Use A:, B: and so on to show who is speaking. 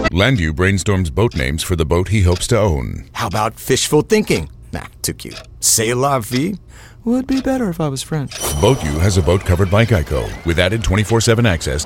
A: Landu brainstorms boat names for the boat he hopes to own.
B: How about fishful thinking? Nah, too cute. C'est la vie would be better if I was French.
A: Boat U has a boat covered by Geico with added 24/7 access